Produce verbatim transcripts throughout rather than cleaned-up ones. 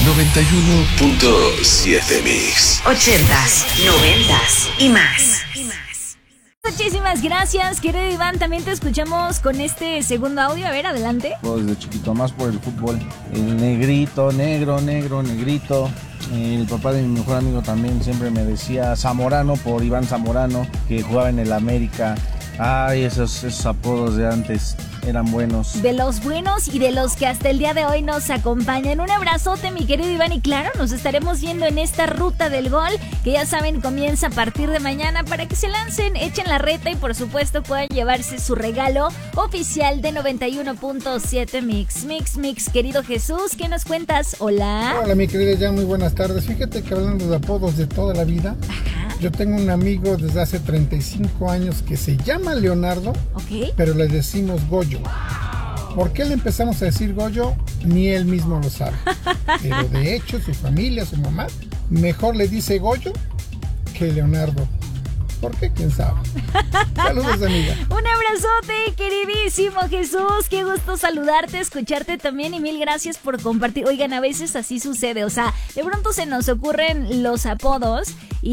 noventa y uno punto siete Mix. Ochentas, noventas y más. Muchísimas gracias, querido Iván. También te escuchamos con este segundo audio. A ver, adelante. Desde chiquito, más por el fútbol. El negrito, negro, negro, negrito. El papá de mi mejor amigo también siempre me decía Zamorano por Iván Zamorano, que jugaba en el América. Ay, esos, esos apodos de antes eran buenos. De los buenos y de los que hasta el día de hoy nos acompañan. Un abrazote, mi querido Iván, y claro, nos estaremos viendo en esta ruta del gol, que ya saben, comienza a partir de mañana, para que se lancen, echen la reta y por supuesto puedan llevarse su regalo oficial de noventa y uno punto siete Mix. Mix, Mix, querido Jesús, ¿qué nos cuentas? Hola. Hola, mi querida Jan, muy buenas tardes. Fíjate que hablando de apodos de toda la vida, Ajá. Yo tengo un amigo desde hace treinta y cinco años que se llama Leonardo, Ok. pero le decimos Goyo. ¿Por qué le empezamos a decir Goyo? Ni él mismo lo sabe. Pero de hecho, su familia, su mamá, mejor le dice Goyo que Leonardo. ¿Por qué? ¿Quién sabe? Saludos, amiga. Un abrazote, queridísimo Jesús. Qué gusto saludarte, escucharte también y mil gracias por compartir. Oigan, a veces así sucede, o sea, de pronto se nos ocurren los apodos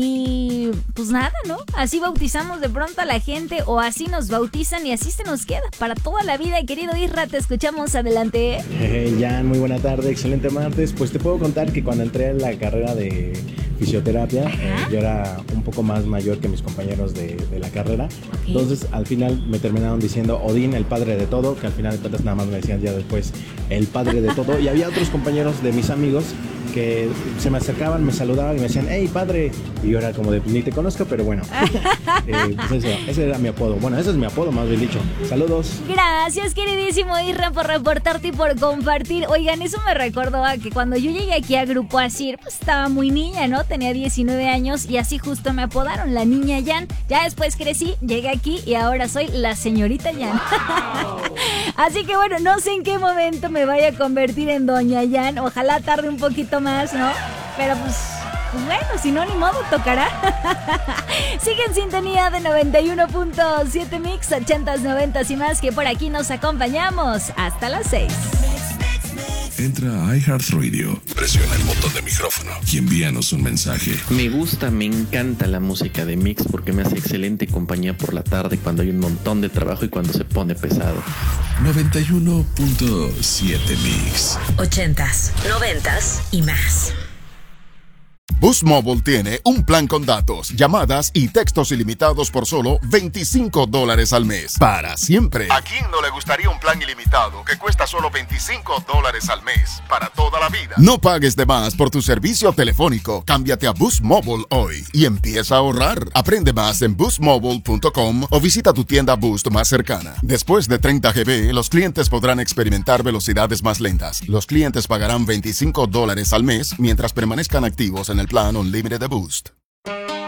y pues nada, ¿no? Así bautizamos de pronto a la gente o así nos bautizan y así se nos queda para toda la vida. Querido Isra, te escuchamos, adelante. Hey, Jan, muy buena tarde, excelente martes. Pues te puedo contar que cuando entré en la carrera de fisioterapia, eh, yo era un poco más mayor que mis compañeros de, de la carrera. Okay. Entonces al final me terminaron diciendo Odín, el padre de todo, que al final de cuentas nada más me decían ya después el padre de todo. Y había otros compañeros de mis amigos que se me acercaban, me saludaban y me decían, hey, padre. Y yo era como de, ni te conozco, pero bueno. eh, pues eso, ese era mi apodo. Bueno, ese es mi apodo, más bien dicho. Saludos. Gracias, queridísimo Isra, por reportarte y por compartir. Oigan, eso me recordó a que cuando yo llegué aquí a Grupo Asir, pues estaba muy niña, ¿no? Tenía diecinueve años y así justo me apodaron, la niña Jan. Ya después crecí, llegué aquí y ahora soy la señorita Jan. Así que bueno, no sé en qué momento me vaya a convertir en doña Jan. Ojalá tarde un poquito más, ¿no? Pero pues... Pues bueno, si no, ni modo, tocará. Sigue en sintonía de noventa y uno punto siete Mix, ochentas, noventas y más, que por aquí nos acompañamos hasta las seis. Entra a iHeartRadio, presiona el botón de micrófono y envíanos un mensaje. Me gusta, me encanta la música de Mix porque me hace excelente compañía por la tarde cuando hay un montón de trabajo y cuando se pone pesado. noventa y uno punto siete Mix. Ochentas, noventas y más. Boost Mobile tiene un plan con datos, llamadas y textos ilimitados por solo veinticinco dólares al mes. Para siempre. ¿A quién no le gustaría un plan ilimitado que cuesta solo veinticinco dólares al mes? Para toda la vida. No pagues de más por tu servicio telefónico. Cámbiate a Boost Mobile hoy y empieza a ahorrar. Aprende más en boost mobile punto com o visita tu tienda Boost más cercana. Después de treinta gigabytes, los clientes podrán experimentar velocidades más lentas. Los clientes pagarán veinticinco dólares al mes mientras permanezcan activos en el plan Unlimited de Boost.